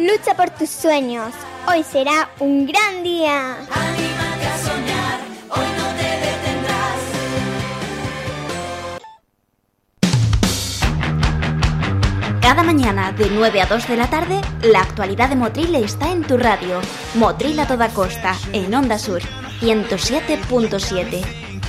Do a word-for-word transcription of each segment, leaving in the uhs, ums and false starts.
lucha por tus sueños. Hoy será un gran día. Anímate a soñar, hoy no te detendrás. Cada mañana de nueve a dos de la tarde, la actualidad de Motril está en tu radio. Motril a toda costa, en Onda Sur, ciento siete punto siete.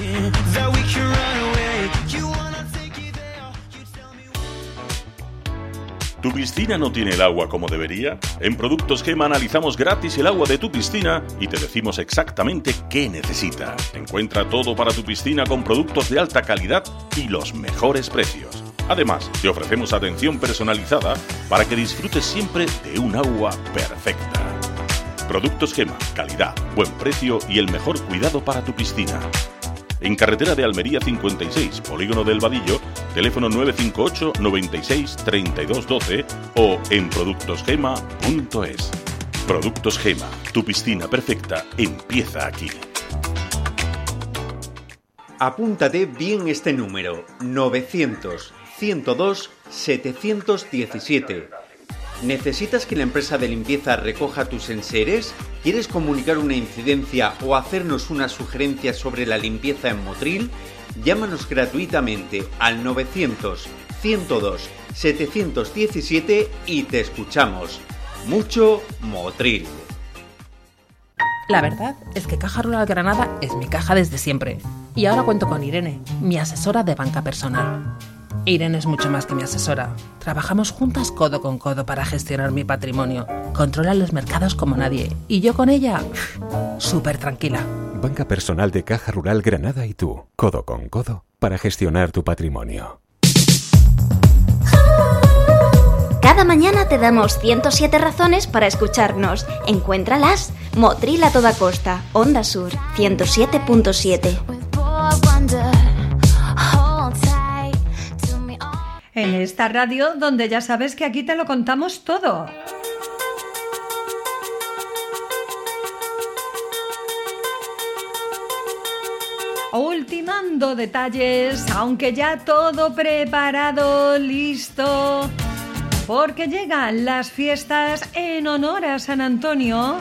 ¿Tu piscina no tiene el agua como debería? En Productos Gema analizamos gratis el agua de tu piscina y te decimos exactamente qué necesita. Encuentra todo para tu piscina con productos de alta calidad y los mejores precios. Además, te ofrecemos atención personalizada para que disfrutes siempre de un agua perfecta. Productos Gema, calidad, buen precio y el mejor cuidado para tu piscina. En carretera de Almería cincuenta y seis, Polígono del Vadillo, teléfono nueve cinco ocho, noventa y seis, treinta y dos doce o en productos gema punto es. Productos Gema, tu piscina perfecta empieza aquí. Apúntate bien este número, novecientos, ciento dos, setecientos diecisiete. ¿Necesitas que la empresa de limpieza recoja tus enseres? ¿Quieres comunicar una incidencia o hacernos una sugerencia sobre la limpieza en Motril? Llámanos gratuitamente al novecientos, ciento dos, setecientos diecisiete y te escuchamos. Mucho Motril. La verdad es que Caja Rural Granada es mi caja desde siempre. Y ahora cuento con Irene, mi asesora de banca personal. Irene es mucho más que mi asesora. Trabajamos juntas codo con codo para gestionar mi patrimonio. Controla los mercados como nadie. Y yo con ella, súper tranquila. Banca personal de Caja Rural Granada y tú, codo con codo, para gestionar tu patrimonio. Cada mañana te damos ciento siete razones para escucharnos. Encuéntralas. Motril a toda costa, Onda Sur, ciento siete punto siete. En esta radio, donde ya sabes que aquí te lo contamos todo. Ultimando detalles, aunque ya todo preparado, listo. Porque llegan las fiestas en honor a San Antonio,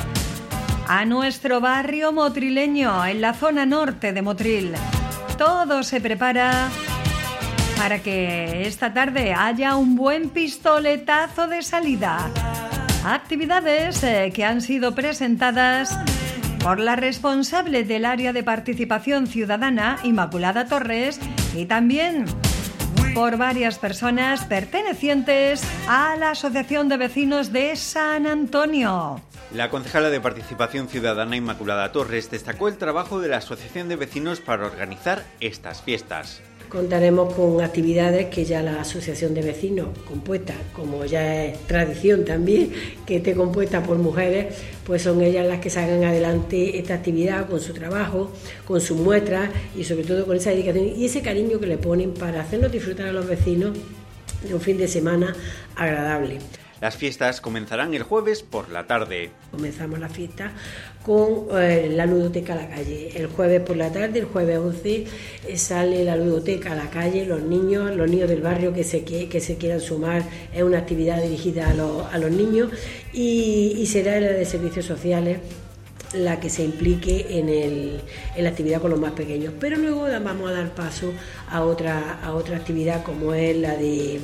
a nuestro barrio motrileño, en la zona norte de Motril. Todo se prepara para que esta tarde haya un buen pistoletazo de salida. Actividades eh, que han sido presentadas por la responsable del área de participación ciudadana, Inmaculada Torres, y también por varias personas pertenecientes a la Asociación de Vecinos de San Antonio. La concejala de Participación Ciudadana, Inmaculada Torres, destacó el trabajo de la Asociación de Vecinos para organizar estas fiestas. Contaremos con actividades que ya la Asociación de Vecinos, compuesta, como ya es tradición también, que esté compuesta por mujeres, pues son ellas las que sacan adelante esta actividad con su trabajo, con sus muestras y sobre todo con esa dedicación y ese cariño que le ponen para hacernos disfrutar a los vecinos de un fin de semana agradable. Las fiestas comenzarán el jueves por la tarde. Comenzamos la fiesta con eh, la ludoteca a la calle. El jueves por la tarde, el jueves once, eh, sale la ludoteca a la calle. Los niños, los niños del barrio que se, que, que se quieran sumar, es una actividad dirigida a los, a los niños y, y será la de servicios sociales la que se implique en, el, en la actividad con los más pequeños. Pero luego vamos a dar paso a otra, a otra actividad como es la de...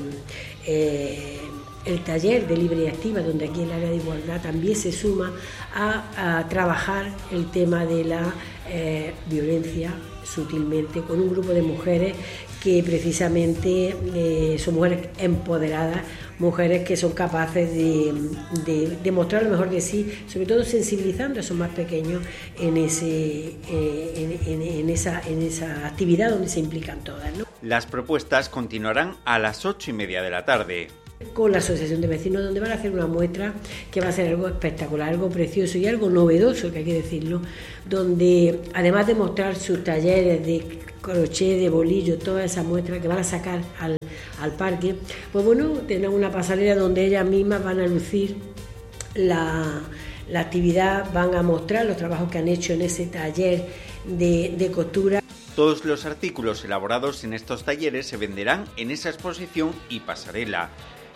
Eh, el taller de Libre y Activa, donde aquí el área de igualdad también se suma a, a trabajar el tema de la eh, violencia sutilmente con un grupo de mujeres que precisamente eh, son mujeres empoderadas, mujeres que son capaces de, de, de mostrar lo mejor de sí, sobre todo sensibilizando a esos más pequeños en, ese, eh, en, en, en, esa, en esa actividad donde se implican todas, ¿no? Las propuestas continuarán a las ocho y media de la tarde. Con la Asociación de Vecinos, donde van a hacer una muestra que va a ser algo espectacular, algo precioso y algo novedoso, que hay que decirlo, donde además de mostrar sus talleres de crochet, de bolillo, toda esa muestra que van a sacar al, al parque, pues bueno, tendrán una pasarela donde ellas mismas van a lucir la, la actividad, van a mostrar los trabajos que han hecho en ese taller de, de costura. Todos los artículos elaborados en estos talleres se venderán en esa exposición y pasarela.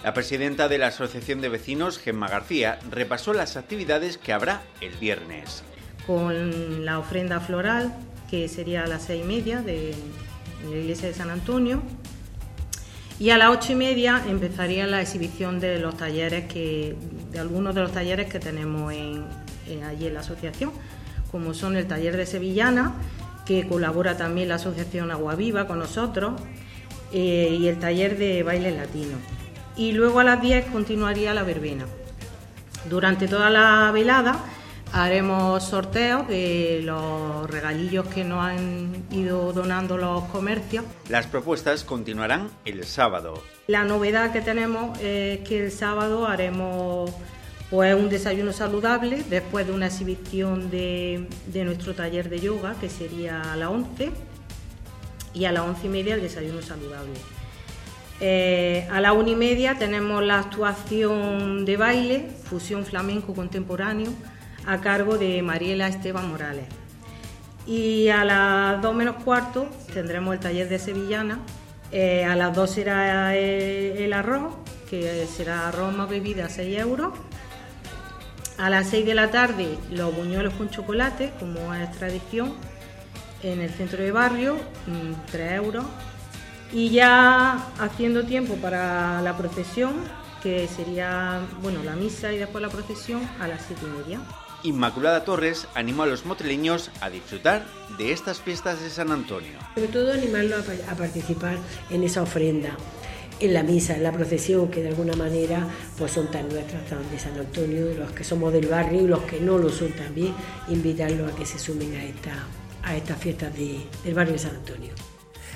La presidenta de la Asociación de Vecinos, Gemma García, repasó las actividades que habrá el viernes. Con la ofrenda floral, que sería a las seis y media de la iglesia de San Antonio, y a las ocho y media empezaría la exhibición de los talleres que, de algunos de los talleres que tenemos en, en, allí en la asociación, como son el taller de sevillana, que colabora también la asociación Agua Viva con nosotros, eh, y el taller de baile latino. Y luego a las diez continuaría la verbena. Durante toda la velada haremos sorteos de los regalillos que nos han ido donando los comercios. Las propuestas continuarán el sábado. La novedad que tenemos es que el sábado haremos pues un desayuno saludable después de una exhibición de, de nuestro taller de yoga, que sería a las once, y a las once y media el desayuno saludable. Eh, a la una y media tenemos la actuación de baile, fusión flamenco contemporáneo, a cargo de Mariela Esteban Morales. Y a las dos menos cuarto tendremos el taller de sevillana. Eh, a las dos será el, el arroz, que será arroz más bebida, seis euros. A las seis de la tarde los buñuelos con chocolate, como es tradición, en el centro de barrio, tres euros. Y ya haciendo tiempo para la procesión, que sería bueno la misa y después la procesión, a las siete y media. Inmaculada Torres animó a los motrileños a disfrutar de estas fiestas de San Antonio. Sobre todo animarlos a, a participar en esa ofrenda, en la misa, en la procesión, que de alguna manera pues son tan nuestras, tan de San Antonio, los que somos del barrio y los que no lo son también, invitarlos a que se sumen a, esta, a estas fiestas de, del barrio de San Antonio.